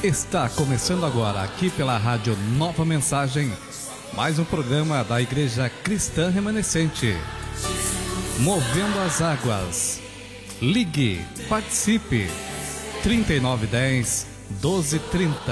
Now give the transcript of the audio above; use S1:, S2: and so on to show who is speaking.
S1: Está começando agora, aqui pela Rádio Nova Mensagem, mais um programa da Igreja Cristã Remanescente. Movendo as Águas. Ligue, participe. 3910-1230.